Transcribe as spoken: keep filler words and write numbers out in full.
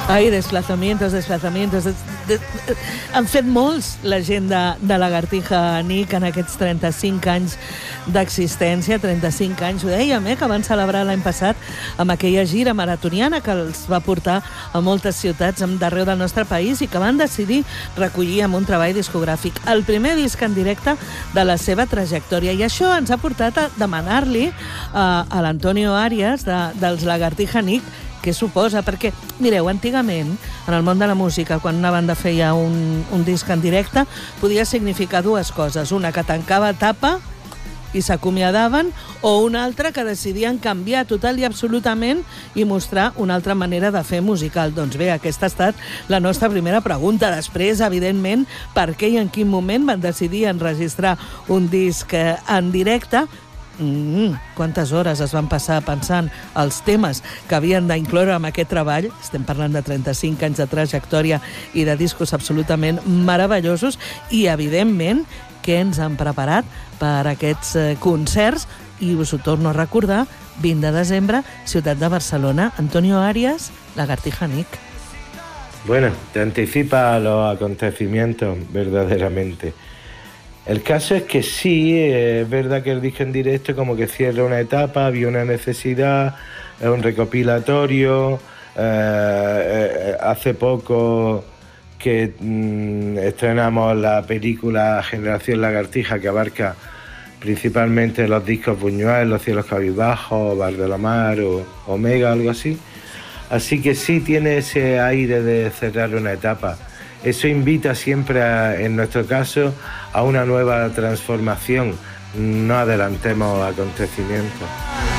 Ai, desplazamientos, desplazamientos. Des, des, des, han fet molts la gent de, de Lagartija Nick en aquests trenta-cinc anys d'existència, trenta-cinc anys, ho dèiem, eh, que van celebrar l'any passat amb aquella gira maratoniana que els va portar a moltes ciutats d'arreu del nostre país i que van decidir recollir amb un treball discogràfic el primer disc en directe de la seva trajectòria. I això ens ha portat a demanar-li a, a l'Antonio Arias de, dels Lagartija Nick què suposa, perquè, mireu, antigament, en el món de la música, quan una banda feia un, un disc en directe, podia significar dues coses. Una, que tancava etapa i s'acomiadaven, o una altra que decidien canviar total i absolutament i mostrar una altra manera de fer musical. Doncs bé, aquesta ha estat la nostra primera pregunta. Després, evidentment, per què i en quin moment van decidir enregistrar un disc en directe. Mm, quantes hores es van passar pensant els temes que havien d'incloure amb aquest treball. Estem parlant de trenta-cinc anys de trajectòria i de discos absolutament meravellosos i, evidentment, què ens han preparat per aquests eh, concerts. I us ho torno a recordar, vint de desembre, ciutat de Barcelona. Antonio Arias, Lagartija Nick. Bueno, te anticipa los acontecimientos verdaderamente. El caso es que sí, es verdad que el disco en directo como que cierra una etapa, había una necesidad, es un recopilatorio. Eh, eh, hace poco que mmm, estrenamos la película Generación Lagartija, que abarca principalmente los discos Buñuel, Los cielos cabizbajos, Valdelomar o Omega, algo así. Así que sí tiene ese aire de cerrar una etapa. Eso invita siempre, a, en nuestro caso, a una nueva transformación. No adelantemos acontecimientos.